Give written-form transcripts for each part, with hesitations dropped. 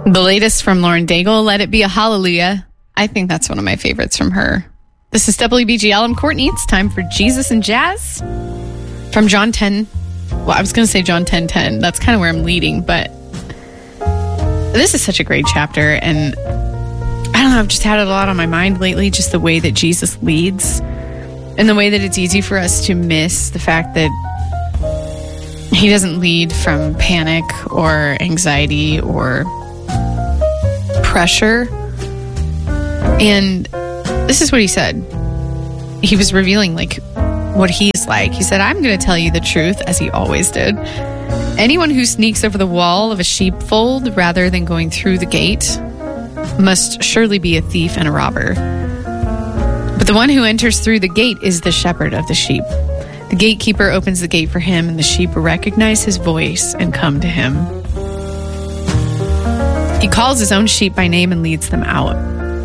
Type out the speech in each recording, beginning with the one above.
The latest from Lauren Daigle, Let It Be a Hallelujah. I think that's one of my favorites from her. This is WBGL. I'm Courtney. It's time for Jesus and Jazz from John 10. Well, I was going to say John 10:10. That's kind of where I'm leading, but this is such a great chapter. And I don't know, I've just had it a lot on my mind lately, just the way that Jesus leads and the way that it's easy for us to miss the fact that he doesn't lead from panic or anxiety or pressure. And this is what he said. He was revealing like what he's like. He said, I'm going to tell you the truth, as he always did. Anyone who sneaks over the wall of a sheepfold rather than going through the gate must surely be a thief and a robber. But the one who enters through the gate is the shepherd of the sheep. The gatekeeper opens the gate for him, and the sheep recognize his voice and come to him. He calls his own sheep by name and leads them out.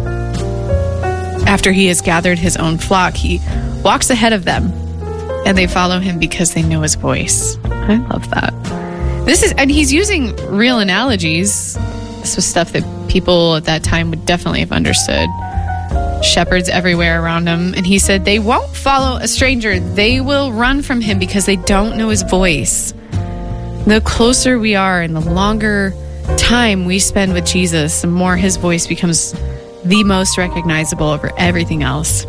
After he has gathered his own flock, he walks ahead of them, and they follow him because they know his voice. I love that. And he's using real analogies. This was stuff that people at that time would definitely have understood. Shepherds everywhere around him. And he said, they won't follow a stranger. They will run from him because they don't know his voice. The closer we are and the longer time we spend with Jesus, the more his voice becomes the most recognizable over everything else.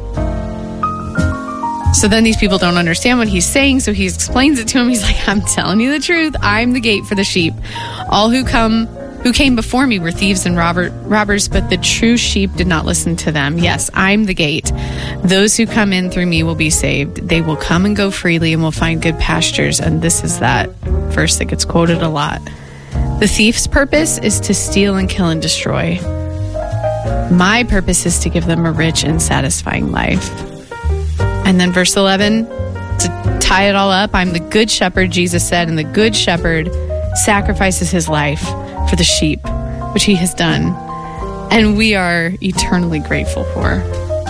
So then these people don't understand what he's saying, so he explains it to him. He's like, I'm telling you the truth. I'm the gate for the sheep. All who came before me were thieves and robbers, but the true sheep did not listen to them. Yes, I'm the gate. Those who come in through me will be saved. They will come and go freely and will find good pastures. And this is that verse that gets quoted a lot. The thief's purpose is to steal and kill and destroy. My purpose is to give them a rich and satisfying life. And then verse 11, to tie it all up, I'm the good shepherd, Jesus said, and the good shepherd sacrifices his life for the sheep, which he has done, and we are eternally grateful for.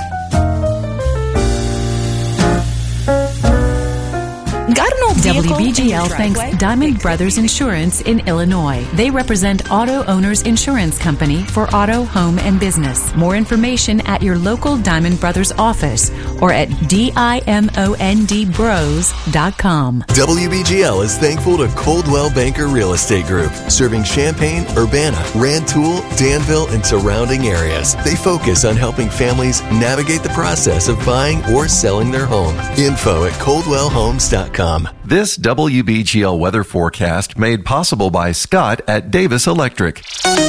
Got an old WBGL thanks Diamond Brothers Insurance in Illinois. They represent Auto Owners Insurance Company for auto, home, and business. More information at your local Diamond Brothers office or at DIMONDBros.com. WBGL is thankful to Coldwell Banker Real Estate Group, serving Champaign, Urbana, Rantoul, Danville, and surrounding areas. They focus on helping families navigate the process of buying or selling their home. Info at coldwellhomes.com. This WBGL weather forecast made possible by Scott at Davis Electric.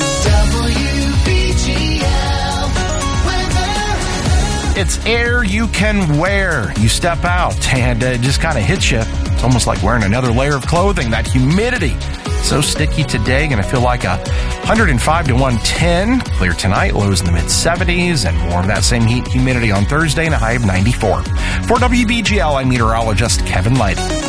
It's air you can wear. You step out and it just kind of hits you. It's almost like wearing another layer of clothing. That humidity, so sticky today. Going to feel like 105 to 110. Clear tonight, lows in the mid-70s, and more of that same heat humidity on Thursday and a high of 94. For WBGL, I'm meteorologist Kevin Lighty.